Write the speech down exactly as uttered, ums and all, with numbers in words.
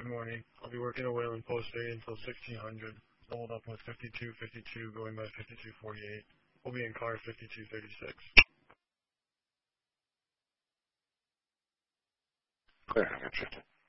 Good morning. I'll be working a whale in post eight until sixteen hundred. Doubled up with fifty-two fifty-two going by fifty-two forty-eight. We'll be in car fifty-two thirty-six. Clear, one hundred fifty.